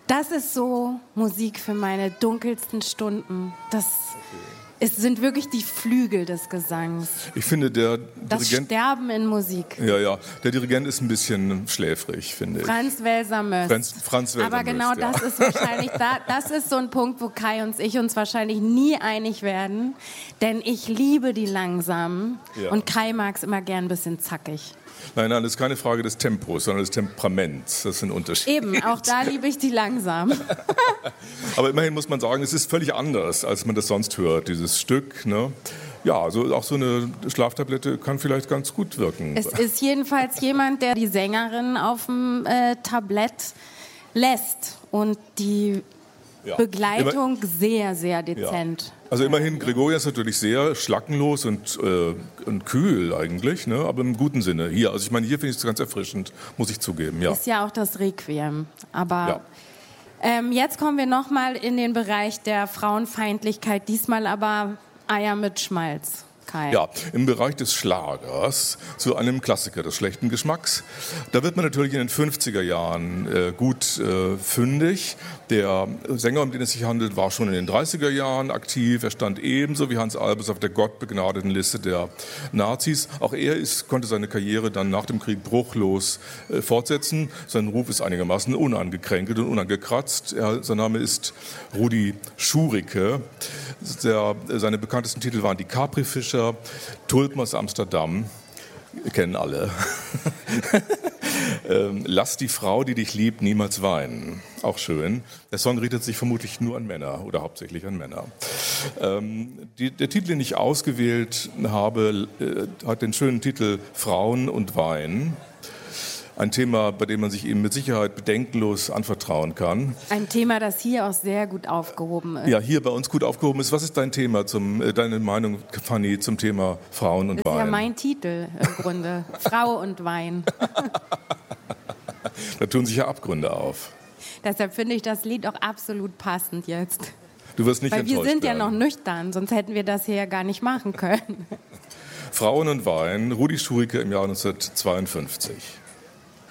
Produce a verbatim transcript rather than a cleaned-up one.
Das ist so Musik für meine dunkelsten Stunden. Das es sind wirklich die Flügel des Gesangs. Ich finde, der das Dirigent... Sterben in Musik. Ja, ja. Der Dirigent ist ein bisschen schläfrig, finde ich. Franz Welser-Möst. Franz, Franz Welser-Möst, Aber genau ja. das ist wahrscheinlich, da, das ist so ein Punkt, wo Kai und ich uns wahrscheinlich nie einig werden. Denn ich liebe die langsamen Ja. und Kai mag es immer gern ein bisschen zackig. Nein, nein, das ist keine Frage des Tempos, sondern des Temperaments. Das ist ein Unterschied. Eben, auch da liebe ich die langsam. Aber immerhin muss man sagen, es ist völlig anders, als man das sonst hört, dieses Stück. Ne? Ja, also auch so eine Schlaftablette kann vielleicht ganz gut wirken. Es ist jedenfalls jemand, der die Sängerin auf dem äh, Tablett lässt und die Ja. Begleitung Immer, sehr, sehr dezent. Ja. Also immerhin, Gregorian ist natürlich sehr schlackenlos und, äh, und kühl eigentlich, ne? Aber im guten Sinne. Hier, also ich meine, hier finde ich es ganz erfrischend, muss ich zugeben. Ja. Ist ja auch das Requiem. Aber ja. ähm, jetzt kommen wir nochmal in den Bereich der Frauenfeindlichkeit, diesmal aber Eier mit Schmalz. Kai. Ja, im Bereich des Schlagers zu einem Klassiker des schlechten Geschmacks. Da wird man natürlich in den fünfziger Jahren äh, gut äh, fündig. Der Sänger, um den es sich handelt, war schon in den dreißiger Jahren aktiv. Er stand ebenso wie Hans Albers auf der gottbegnadeten Liste der Nazis. Auch er ist, konnte seine Karriere dann nach dem Krieg bruchlos äh, fortsetzen. Sein Ruf ist einigermaßen unangekränkelt und unangekratzt. Er, sein Name ist Rudi Schurike. Der, seine bekanntesten Titel waren die Capri-Fischer, Tulpen aus Amsterdam, kennen alle. ähm, Lass die Frau, die dich liebt, niemals weinen. Auch schön. Der Song richtet sich vermutlich nur an Männer oder hauptsächlich an Männer. Ähm, die, der Titel, den ich ausgewählt habe, äh, hat den schönen Titel Frauen und Wein. Ein Thema, bei dem man sich eben mit Sicherheit bedenkenlos anvertrauen kann. Ein Thema, das hier auch sehr gut aufgehoben ist. Ja, hier bei uns gut aufgehoben ist. Was ist dein Thema, zum, äh, deine Meinung, Fanny, zum Thema Frauen und das Wein? Das ist ja mein Titel im Grunde. Frau und Wein. Da tun sich ja Abgründe auf. Deshalb finde ich das Lied auch absolut passend jetzt. Du wirst nicht Weil enttäuscht wir sind ja werden. noch nüchtern, sonst hätten wir das hier ja gar nicht machen können. Frauen und Wein, Rudi Schurike im Jahr neunzehnhundertzweiundfünfzig.